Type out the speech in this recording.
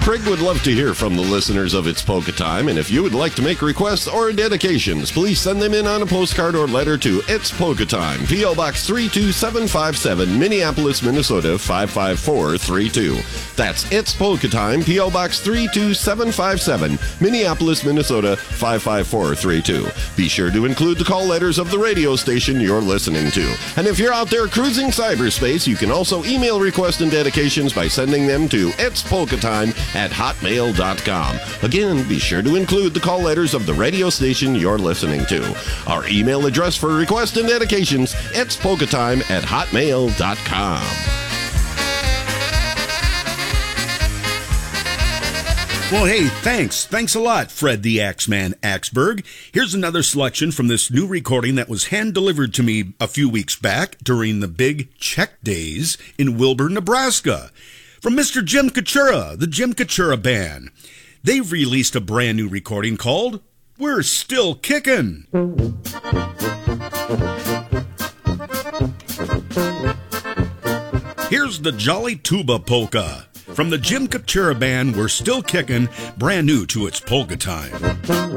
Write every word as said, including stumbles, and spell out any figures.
Craig would love to hear from the listeners of It's Polka Time, and if you would like to make requests or dedications, please send them in on a postcard or letter to It's Polka Time, P O. Box three two seven five seven, Minneapolis, Minnesota five five four three two. That's It's Polka Time, P O. Box three two seven five seven, Minneapolis, Minnesota five five four three two. Be sure to include the call letters of the radio station you're listening to. And if you're out there cruising cyberspace, you can also email requests and dedications by sending them to itspolkatime at hotmail dot com. Again, be sure to include the call letters of the radio station you're listening to. Our email address for requests and dedications, itspolkatime at hotmail dot com. Well, hey, thanks. Thanks a lot, Fred the Axeman Axberg. Here's another selection from this new recording that was hand-delivered to me a few weeks back during the big Czech Days in Wilbur, Nebraska. From Mister Jim Kachura, the Jim Kachura Band. They've released a brand new recording called We're Still Kickin'. Here's the Jolly Tuba Polka. From the Jim Kachura Band, We're Still Kickin', brand new to It's Polka Time.